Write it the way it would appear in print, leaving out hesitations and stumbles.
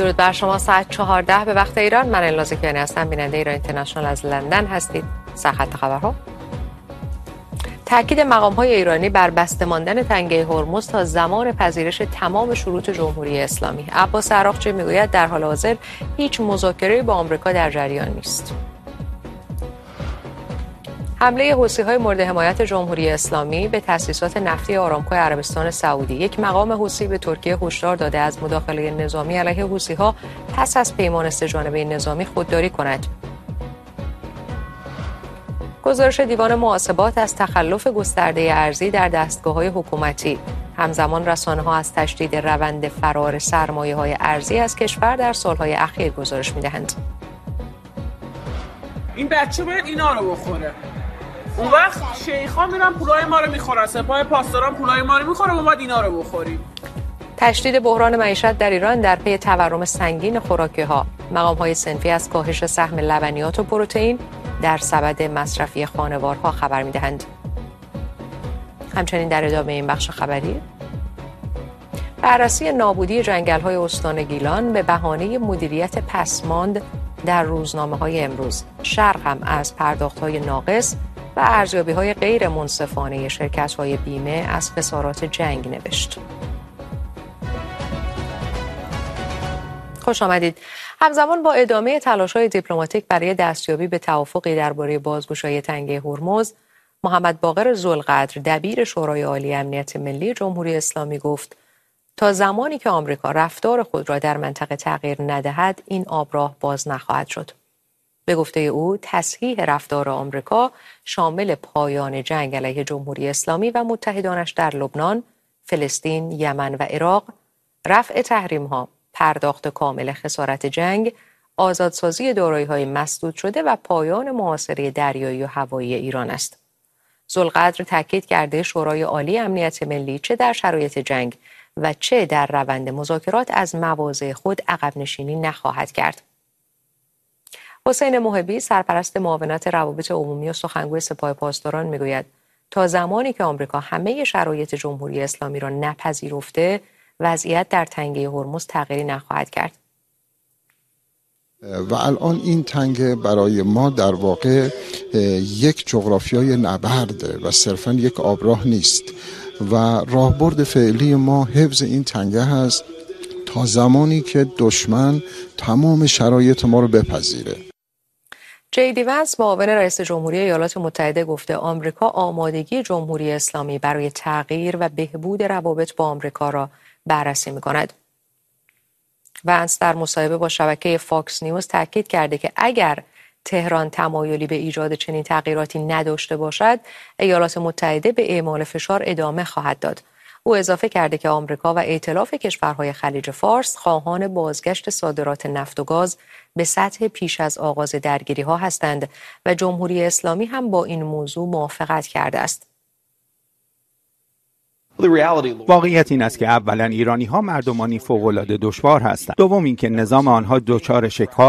درود بر شما. ساعت 14 به وقت ایران. من الناز کیانی هستم، بیننده ایران اینترنشنال از لندن هستید. سرخط خبرها. تاکید مقام‌های ایرانی بر بسته ماندن تنگه هرمز تا زمان پذیرش تمام شروط جمهوری اسلامی. عباس عراقچی میگوید در حال حاضر هیچ مذاکره‌ای با آمریکا در جریان نیست. حمله حوثی‌های مورد حمایت جمهوری اسلامی به تأسیسات نفتی آرامکو عربستان سعودی. یک مقام حوثی به ترکیه هشدار داده از مداخله نظامی علیه حوثی‌ها پس از پیمان سه‌جانبه نظامی خودداری کند. گزارش دیوان محاسبات از تخلف گسترده ارزی در دستگاه‌های حکومتی. همزمان رسانه‌ها از تشدید روند فرار سرمایه‌های ارزی از کشور در سال‌های اخیر گزارش می‌دهند. این بچه باید اینا رو بخوره. اون وقت شیخ‌ها میرن پولای ما رو میخورن، سپاه پاسداران پولای ما رو میخوره، ما باید اینا رو بخوریم. تشدید بحران معیشت در ایران در پی تورم سنگین خوراکی‌ها. مقام‌های صنفی از کاهش سهم لبنیات و پروتئین در سبد مصرفی خانوارها خبر می‌دهند. همچنین در ادامه این بخش خبری، بررسی نابودی جنگل‌های استان گیلان به بهانه مدیریت پسماند در روزنامه‌های امروز. شرح هم از پرداخت‌های ناقص و ارزیابی‌های غیر منصفانه شرکت‌های بیمه از خسارات جنگ نوشت. خوش آمدید. همزمان با ادامه تلاش‌های دیپلماتیک برای دستیابی به توافقی درباره بازگشایی تنگه هرمز، محمد باقر ذوالقدر دبیر شورای عالی امنیت ملی جمهوری اسلامی گفت تا زمانی که آمریکا رفتار خود را در منطقه تغییر ندهد این آبراه باز نخواهد شد. به گفته او تصحیح رفتار آمریکا شامل پایان جنگ علیه جمهوری اسلامی و متحدانش در لبنان، فلسطین، یمن و عراق، رفع تحریم‌ها، پرداخت کامل خسارت جنگ، آزادسازی دارایی‌های مسدود شده و پایان محاصره دریایی و هوایی ایران است. ذوالقدر تاکید کرده شورای عالی امنیت ملی چه در شرایط جنگ و چه در روند مذاکرات از مواضع خود عقب نشینی نخواهد کرد. حسین محبی سرپرست معاونت روابط عمومی و سخنگوی سپاه پاسداران میگوید تا زمانی که آمریکا همه شرایط جمهوری اسلامی را نپذیرفته وضعیت در تنگه هرمز تغییری نخواهد کرد. و الان این تنگه برای ما در واقع یک جغرافیای نبرده و صرفا یک آبراه نیست و راهبرد فعلی ما حفظ این تنگه هست تا زمانی که دشمن تمام شرایط ما رو بپذیره. جی دی ونس معاون رئیس جمهوری ایالات متحده گفته آمریکا آمادگی جمهوری اسلامی برای تغییر و بهبود روابط با آمریکا را بررسی می‌کند. ونس در مصاحبه با شبکه فاکس نیوز تاکید کرده که اگر تهران تمایلی به ایجاد چنین تغییراتی نداشته باشد، ایالات متحده به اعمال فشار ادامه خواهد داد. او اضافه کرده که آمریکا و ائتلاف کشورهای خلیج فارس خواهان بازگشت صادرات نفت و گاز به سطح پیش از آغاز درگیری‌ها هستند و جمهوری اسلامی هم با این موضوع موافقت کرده است. واقعیت این است که اولا ایرانی‌ها مردمانی فوق‌العاده دشوار هستند. دوم اینکه نظام آنها دچار شکاف